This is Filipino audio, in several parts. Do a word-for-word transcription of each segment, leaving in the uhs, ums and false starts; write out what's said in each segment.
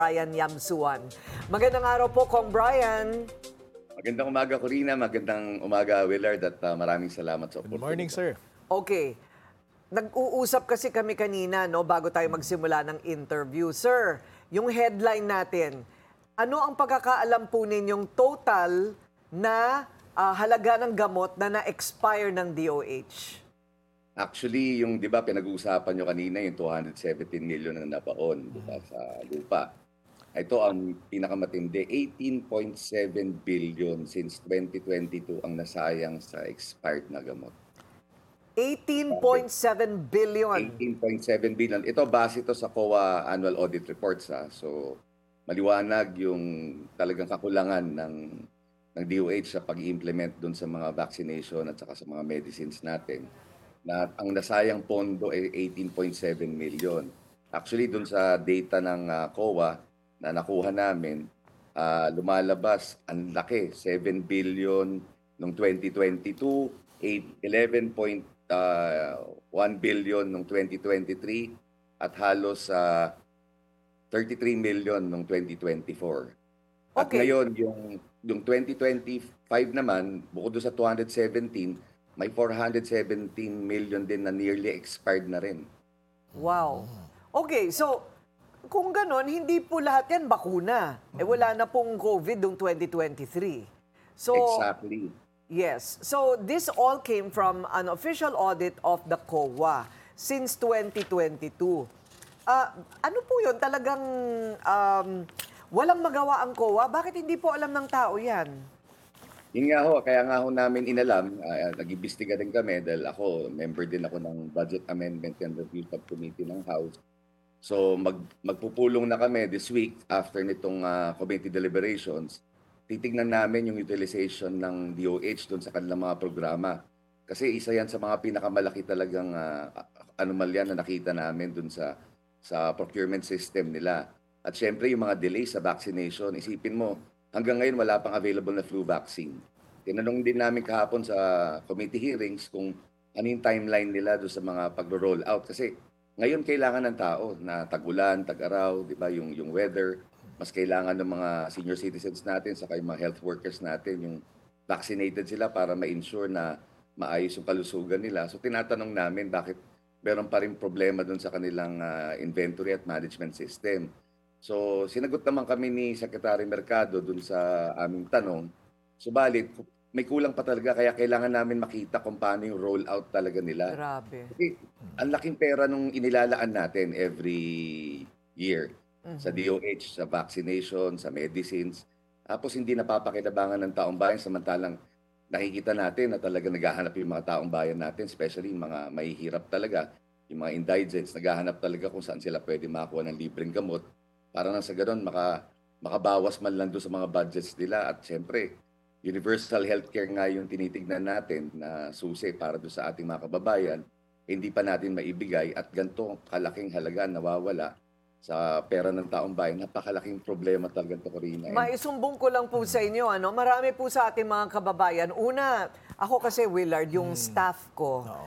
Brian Yamsuan. Magandang araw po, Kong Brian. Magandang umaga, Corina. Magandang umaga, Willard. At uh, maraming salamat sa Good morning, opportunity. sir. Okay. Nag-uusap kasi kami kanina, no, bago tayo magsimula ng interview. Sir, yung headline natin, ano ang pagkakaalam po ninyong total na ah, halaga ng gamot na na-expire ng D O H? Actually, yung, di ba, pinag-uusapan nyo kanina, yung two hundred seventeen million na nabaon, di ba, sa lupa. Ito ang pinakamatindi, eighteen point seven billion since twenty twenty-two ang nasayang sa expired na gamot. eighteen point seven billion. eighteen point seven billion. Ito base ito sa C O A annual audit reports. Ha? So, maliwanag yung talagang kakulangan ng, ng D O H sa pag-implement dun sa mga vaccination at saka sa mga medicines natin. Na ang nasayang pondo ay eighteen point seven million. Actually, dun sa data ng uh, C O A na nakuha namin, uh, lumalabas ang laki, seven billion noong twenty twenty-two, eleven point one billion noong twenty twenty-three, at halos uh, thirty-three million noong twenty twenty-four. At Okay. ngayon, yung, yung twenty twenty-five naman, bukod doon sa two hundred seventeen, may four hundred seventeen million din na nearly expired na rin. Wow. Okay, so kung ganon, hindi po lahat yan bakuna. Eh wala na pong COVID noong twenty twenty-three. So, Exactly. yes. So this all came from an official audit of the C O A since twenty twenty-two. Ah, ano po yun? Talagang um, walang magawa ang C O A? Bakit hindi po alam ng tao yan? Yun nga ho, kaya nga ho namin inalam, uh, nag-imbestiga din kami dahil ako, member din ako ng Budget Amendment and Review Subcommittee ng House. So mag, magpupulong na kami this week after nitong uh, committee deliberations. Titignan namin yung utilization ng D O H doon sa kanilang mga programa. Kasi isa yan sa mga pinakamalaki talagang uh, anomalya na nakita namin doon sa, sa procurement system nila. At syempre yung mga delays sa vaccination, isipin mo, hanggang ngayon wala pang available na flu vaccine. Tinanong din namin kahapon sa committee hearings kung ano yung timeline nila doon sa mga pag-roll out. Kasi ngayon kailangan ng tao na tag-ulan, tag-araw, di ba, yung, yung weather. Mas kailangan ng mga senior citizens natin, saka yung mga health workers natin, yung vaccinated sila para ma-ensure na maayos yung kalusugan nila. So tinatanong namin bakit meron pa rin problema doon sa kanilang uh, inventory at management system. So sinagot naman kami ni Secretary Mercado doon sa aming tanong. Subalit, may kulang pa talaga kaya kailangan namin makita kung paano yung rollout talaga nila. Grabe. Kasi ang laking pera nung inilalaan natin every year sa D O H, sa vaccination, sa medicines. Tapos hindi napapakinabangan ng taong bayan samantalang nakikita natin na talaga naghahanap yung mga taong bayan natin, especially yung mga mahihirap talaga, yung mga indigents, naghahanap talaga kung saan sila pwede makakuha ng libreng gamot para nang sa ganoon maka, makabawas man lang doon sa mga budgets nila. At syempre, universal healthcare nga yung tinitignan natin na susi para doon sa ating mga kababayan, hindi pa natin maibigay at ganito kalaking halaga nawawala sa pera ng taong bayan. Napakalaking problema talaga ito, Corina. Maisumbong ko lang po sa inyo, ano, marami po sa ating mga kababayan. Una, ako kasi, Willard, yung staff ko, Oo.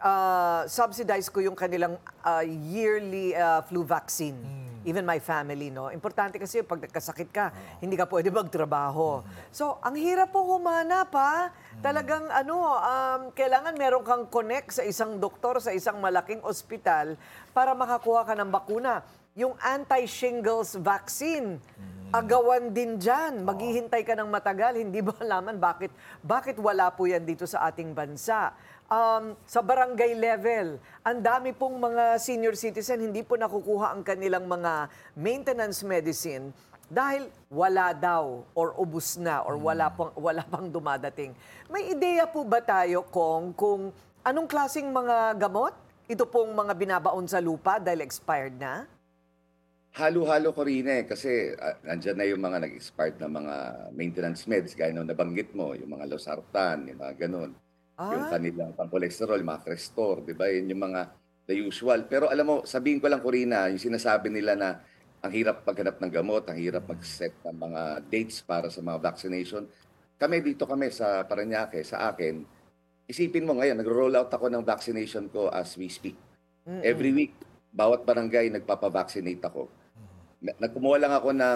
uh, subsidize ko yung kanilang uh, yearly uh, flu vaccine. Even my family, no? Importante kasi pag nagkasakit ka, hindi ka pwede magtrabaho. So, ang hirap po humanap, ha? Talagang, ano, um, kailangan meron kang connect sa isang doktor, sa isang malaking ospital para makakuha ka ng bakuna. Yung anti-shingles vaccine, agawan din dyan. Maghihintay ka ng matagal, hindi ba alaman bakit, bakit wala po yan dito sa ating bansa. Um, sa barangay level, ang dami pong mga senior citizen hindi po nakukuha ang kanilang mga maintenance medicine dahil wala daw or ubus na or wala pang, wala pang dumadating. May ideya po ba tayo kung, kung anong klaseng mga gamot ito pong mga binabaon sa lupa dahil expired na? Halo-halo, Corina, eh, kasi uh, nandyan na yung mga nag-expired na mga maintenance meds, gaya nung nabanggit mo, yung mga losartan, yung mga ganun. Yung Ah, kanilang pang-cholesterol, yung mga Crestor, di ba? Yun yung mga the usual. Pero alam mo, sabihin ko lang, Corina, yung sinasabi nila na ang hirap maghanap ng gamot, ang hirap mag-set ng mga dates para sa mga vaccination. Kami dito kami sa Parañaque, sa akin, isipin mo ngayon, nagro-roll out ako ng vaccination ko as we speak. Every week, bawat barangay nagpapa-vaccinate ako. nagkumuha lang ako ng